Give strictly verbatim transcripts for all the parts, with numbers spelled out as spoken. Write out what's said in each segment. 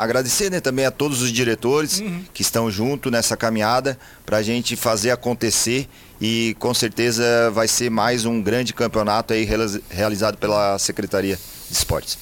agradecer, né, também a todos os diretores uhum. que estão junto nessa caminhada para a gente fazer acontecer e com certeza vai ser mais um grande campeonato aí realizado pela Secretaria de Esportes.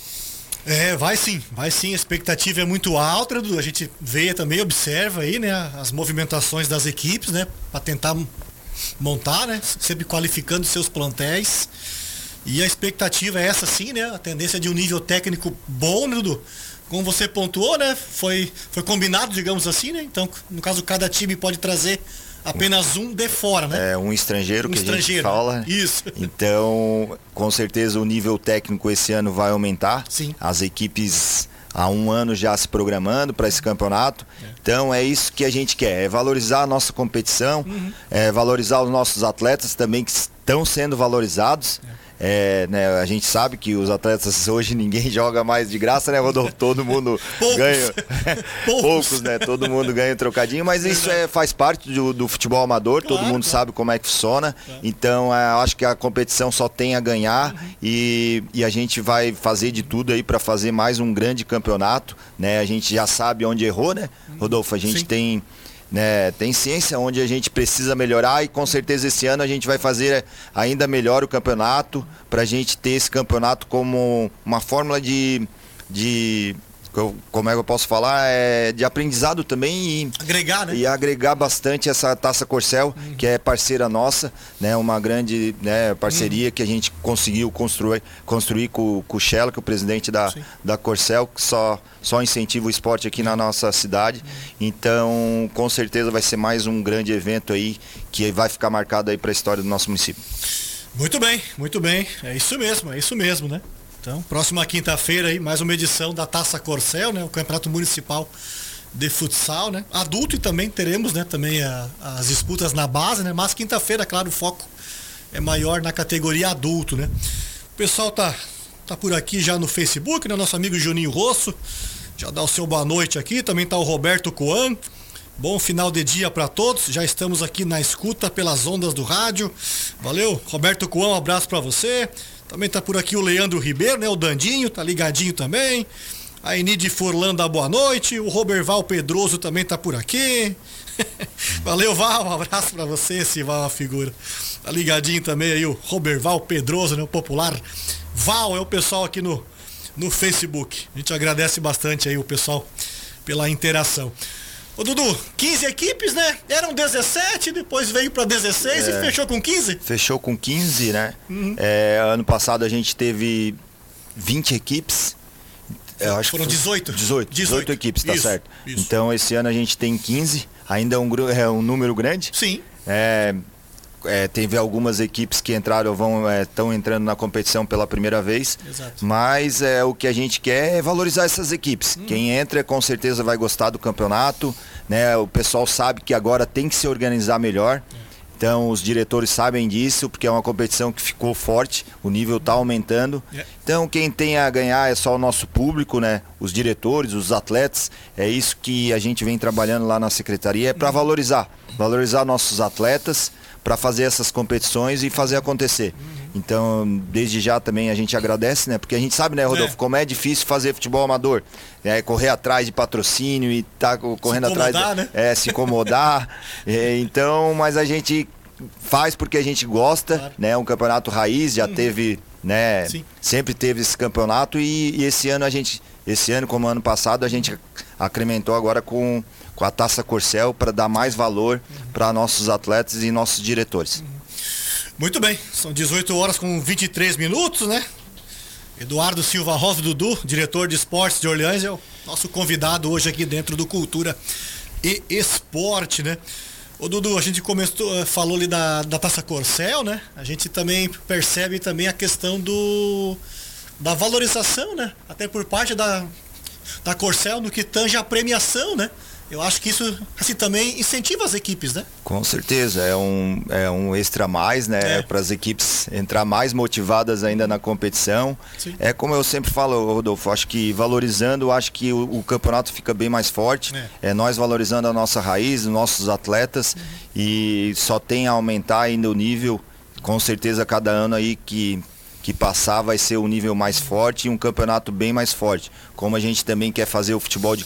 É, vai sim, vai sim, a expectativa é muito alta, a gente vê também, observa aí, né, as movimentações das equipes, né, para tentar montar, né, sempre qualificando seus plantéis. E a expectativa é essa sim, né? A tendência de um nível técnico bom, né, Dudu? Como você pontuou, né? Foi, foi combinado, digamos assim, né? Então, no caso, cada time pode trazer apenas um de fora, né? É, um estrangeiro um que estrangeiro, a gente fala. Isso. Então, com certeza o nível técnico esse ano vai aumentar. Sim. As equipes há um ano já se programando para esse campeonato. É. Então é isso que a gente quer, é valorizar a nossa competição, uhum. é valorizar os nossos atletas também que estão sendo valorizados. É. É, né, a gente sabe que os atletas hoje ninguém joga mais de graça, né, Rodolfo? Todo mundo ganha. Poucos. Poucos, né? Todo mundo ganha um trocadinho, mas isso é, faz parte do, do futebol amador, claro, todo mundo claro. sabe como é que funciona. Claro. Então é, acho que a competição só tem a ganhar uhum. e, e a gente vai fazer de tudo aí para fazer mais um grande campeonato, né? A gente já sabe onde errou, né, Rodolfo? A gente Sim. tem. Né, tem ciência onde a gente precisa melhorar e com certeza esse ano a gente vai fazer ainda melhor o campeonato para a gente ter esse campeonato como uma fórmula de, de como é que eu posso falar, é de aprendizado também e agregar, né? E agregar bastante essa Taça Corcel, uhum. que é parceira nossa, né, uma grande, né, parceria uhum. que a gente conseguiu construir, construir com, com o Shella, que é o presidente da, da Corcel, que só, só incentiva o esporte aqui na nossa cidade. Uhum. Então, com certeza vai ser mais um grande evento aí que vai ficar marcado aí para a história do nosso município. Muito bem, muito bem. É isso mesmo, é isso mesmo, né? Então, próxima quinta-feira aí, mais uma edição da Taça Corcel, né? O Campeonato Municipal de Futsal, né? Adulto e também teremos, né? Também a, as disputas na base, né? Mas quinta-feira, claro, o foco é maior na categoria adulto, né? O pessoal tá, tá por aqui já no Facebook, né? Nosso amigo Juninho Rosso, já dá o seu boa noite aqui. Também tá o Roberto Coan. Bom final de dia para todos. Já estamos aqui na escuta pelas ondas do rádio. Valeu, Roberto Coan, um abraço para você. Também tá por aqui o Leandro Ribeiro, né? O Dandinho, tá ligadinho também. A Enide Forlanda, boa noite. O Roberval Pedroso também tá por aqui. Valeu, Val, um abraço pra você, esse Val, a figura. Tá ligadinho também aí o Roberval Pedroso, né? O popular Val, é o pessoal aqui no, no Facebook. A gente agradece bastante aí o pessoal pela interação. Ô Dudu, quinze equipes, né? Eram dezessete, depois veio para dezesseis é, e fechou com quinze? Fechou com quinze, né? Uhum. É, ano passado a gente teve vinte equipes. Eu acho Foram que dezoito. dezoito. dezoito equipes, tá isso, certo. Isso. Então esse ano a gente tem quinze, ainda é um, é um número grande. Sim. É, é, teve algumas equipes que entraram, vão estão é, entrando na competição pela primeira vez. Exato. Mas é, o que a gente quer é valorizar essas equipes. Hum. Quem entra com certeza vai gostar do campeonato, né? O pessoal sabe que agora tem que se organizar melhor. É. Então os diretores sabem disso, porque é uma competição que ficou forte, o nível está aumentando. É. Então quem tem a ganhar é só o nosso público, né? Os diretores, os atletas. É isso que a gente vem trabalhando lá na secretaria, é para valorizar, valorizar nossos atletas, para fazer essas competições e fazer acontecer. Uhum. Então, desde já também a gente agradece, né? Porque a gente sabe, né, Rodolfo, é. como é difícil fazer futebol amador. É, correr atrás de patrocínio e tá correndo se atrás de, né? é, se incomodar. é, então, mas a gente faz porque a gente gosta, claro. né? Um campeonato raiz, já uhum. teve, né? Sim. Sempre teve esse campeonato e, e esse ano a gente, esse ano como ano passado, a gente acrementou agora com com a Taça Corcel para dar mais valor uhum. para nossos atletas e nossos diretores. Uhum. Muito bem, são dezoito horas com vinte e três minutos, né? Eduardo Silva Rosa Dudu, diretor de esportes de Orleans, é o nosso convidado hoje aqui dentro do Cultura e Esporte, né? Ô Dudu, a gente começou, falou ali da, da Taça Corcel, né? A gente também percebe também a questão do da valorização, né? Até por parte da, da Corcel no que tange a premiação, né? Eu acho que isso assim, também incentiva as equipes, né? Com certeza, é um, é um extra mais, né? É. Para as equipes entrar mais motivadas ainda na competição. Sim. É como eu sempre falo, Rodolfo, acho que valorizando, acho que o, o campeonato fica bem mais forte. É. é nós valorizando a nossa raiz, os nossos atletas, uhum. e só tem a aumentar ainda o nível, com certeza cada ano aí que... que passar vai ser um nível mais forte e um campeonato bem mais forte. Como a gente também quer fazer o futebol de